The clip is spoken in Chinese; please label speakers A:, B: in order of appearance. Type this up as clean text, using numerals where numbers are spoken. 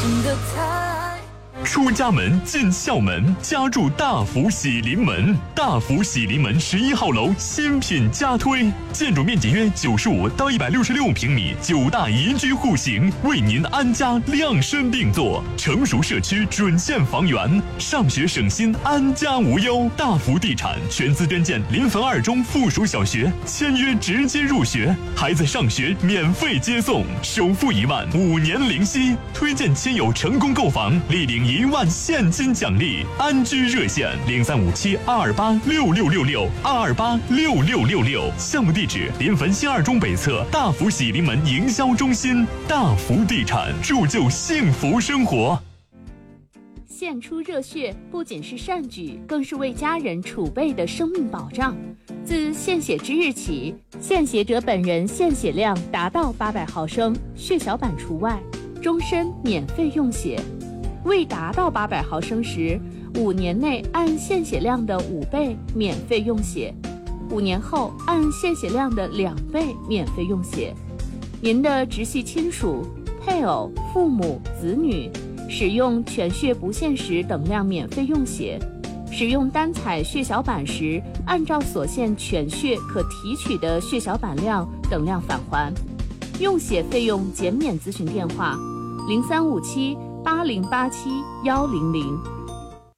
A: 新的太。
B: 出家门进校门，家住大福喜临门。大福喜临门11号楼新品加推，建筑面积约95到166平米，9大宜居户型，为您安家量身定做。成熟社区准线房源，上学省心，安家无忧。大福地产全资捐建临汾2中附属小学，签约直接入学，孩子上学免费接送，首付1万，5年零息。推荐亲友成功购房，立领1万现金奖励。安居热线035722826666，2286666。项目地址临汾新2中北侧大福喜临门营销中心。大福地产，铸就幸福生活。
C: 献出热血不仅是善举，更是为家人储备的生命保障。自献血之日起，献血者本人献血量达到800毫升，血小板除外，终身免费用血。未达到800毫升时，5年内按献血量的5倍免费用血，5年后按献血量的2倍免费用血。您的直系亲属、配偶、父母、子女使用全血不限时等量免费用血，使用单采血小板时，按照所献全血可提取的血小板量等量返还。用血费用减免咨询电话：03578087-100。